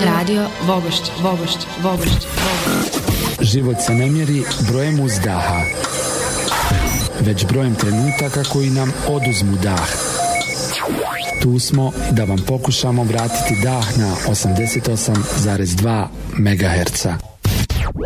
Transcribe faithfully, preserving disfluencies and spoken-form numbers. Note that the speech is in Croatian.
Radio Vogošće, Vogošće, Vogošće, Vogošće. Život se ne mjeri brojem uzdaha, već brojem trenutaka koji nam oduzmu dah. Tu smo da vam pokušamo vratiti dah na osamdeset osam zarez dva megaherca.